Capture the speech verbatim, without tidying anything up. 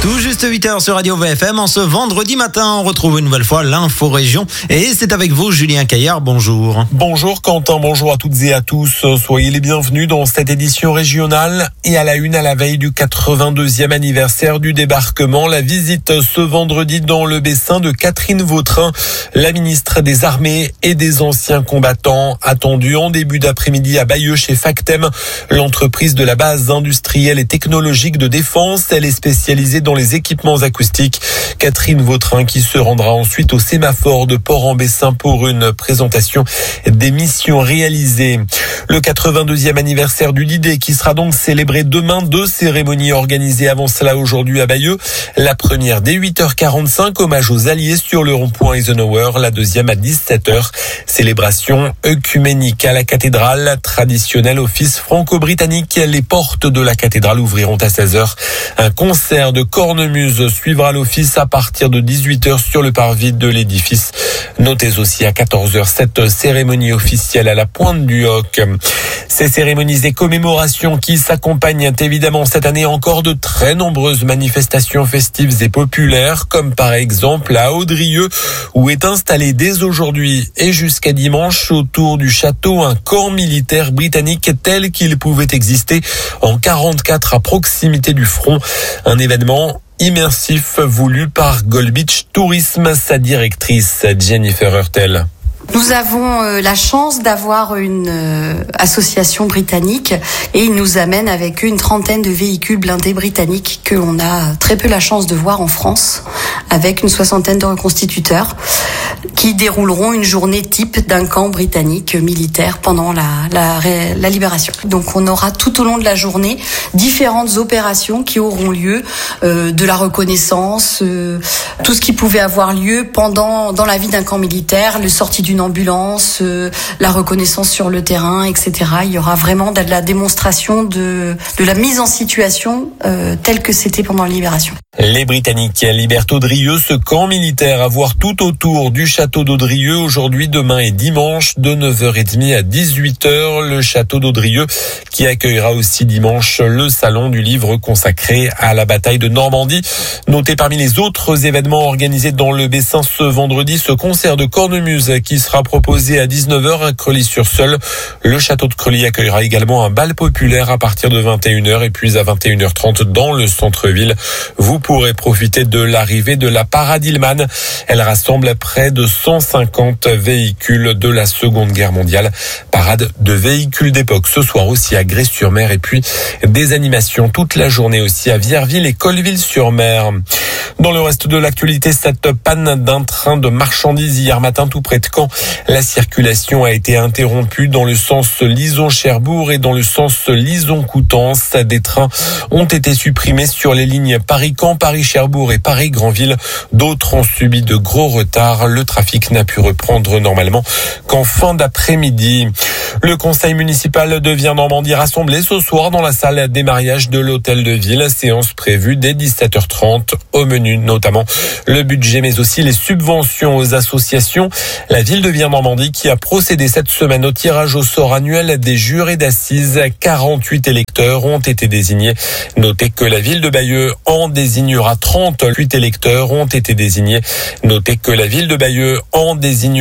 Tout juste huit heures sur Radio V F M. En ce vendredi matin, on retrouve une nouvelle fois l'info région. Et c'est avec vous, Julien Caillard. Bonjour. Bonjour Quentin, bonjour à toutes et à tous. Soyez les bienvenus dans cette édition régionale. Et à la une, à la veille du quatre-vingt-deuxième anniversaire du débarquement, la visite ce vendredi dans le Bessin de Catherine Vautrin, la ministre des Armées et des Anciens Combattants, attendue en début d'après-midi à Bayeux chez Factem, l'entreprise de la base industrielle et technologique de défense. Elle est spécialisée dans les équipements acoustiques. Catherine Vautrin qui se rendra ensuite au sémaphore de Port-en-Bessin pour une présentation des missions réalisées. Le quatre-vingt-deuxième anniversaire du D-Day qui sera donc célébré demain. Deux cérémonies organisées avant cela aujourd'hui à Bayeux. La première dès huit heures quarante-cinq, hommage aux Alliés sur le rond-point Eisenhower. La deuxième à dix-sept heures, célébration œcuménique à la cathédrale. Traditionnel office franco-britannique. Les portes de la cathédrale ouvriront à seize heures. Un concert de cornemuse suivra l'office à partir de dix-huit heures sur le parvis de l'édifice. Notez aussi à quatorze heures cette cérémonie officielle à la Pointe du Hoc. Ces cérémonies et commémorations qui s'accompagnent évidemment cette année encore de très nombreuses manifestations festives et populaires, comme par exemple à Audrieux, où est installé dès aujourd'hui et jusqu'à dimanche autour du château un camp militaire britannique tel qu'il pouvait exister en quarante-quatre à proximité du front. Un événement immersif voulu par Gold Beach Tourisme, sa directrice Jennifer Hurtel. Nous avons euh, la chance d'avoir une euh, association britannique et ils nous amènent avec eux une trentaine de véhicules blindés britanniques que l'on a très peu la chance de voir en France, avec une soixantaine de reconstituteurs qui dérouleront une journée type d'un camp britannique militaire pendant la, la, la libération. Donc on aura tout au long de la journée différentes opérations qui auront lieu, euh, de la reconnaissance, euh, tout ce qui pouvait avoir lieu pendant dans la vie d'un camp militaire, le sortie d'une ambulance, euh, la reconnaissance sur le terrain, et cetera. Il y aura vraiment de la démonstration de, de la mise en situation euh, telle que c'était pendant la libération. Les Britanniques libèrent Audrieux, ce camp militaire à voir tout autour du château d'Audrieux aujourd'hui, demain et dimanche de neuf heures trente à dix-huit heures. Le château d'Audrieux qui accueillera aussi dimanche le salon du livre consacré à la bataille de Normandie. Notez parmi les autres événements organisés dans le Bessin ce vendredi, ce concert de cornemuse qui sera proposé à dix-neuf heures à Creully-sur-Seulles. Le château de Creully accueillera également un bal populaire à partir de vingt et une heures et puis à vingt et une heures trente dans le centre-ville. Vous pourrez profiter de l'arrivée de la Parade Hillman. Elle rassemble près de cent cinquante véhicules de la Seconde Guerre mondiale. Parade de véhicules d'époque ce soir aussi à Grès-sur-Mer et puis des animations toute la journée aussi à Vierville et Colleville-sur-Mer. Dans le reste de l'actualité, cette panne d'un train de marchandises hier matin tout près de Caen. La circulation a été interrompue dans le sens Lison-Cherbourg et dans le sens Lison-Coutances. Des trains ont été supprimés sur les lignes Paris-Caen, Paris-Cherbourg et Paris-Granville. D'autres ont subi de gros retards. Le trafic n'a pu reprendre normalement qu'en fin d'après-midi. Le conseil municipal de Viens-Normandie rassemblé ce soir dans la salle des mariages de l'hôtel de ville. Séance prévue dès dix-sept heures trente. Au menu notamment le budget mais aussi les subventions aux associations. La ville de Viens-Normandie qui a procédé cette semaine au tirage au sort annuel des jurés d'assises. quarante-huit électeurs ont été désignés. Notez que la ville de Bayeux en désignera trente-huit électeurs ont été désignés. Notez que la ville de Bayeux en désignera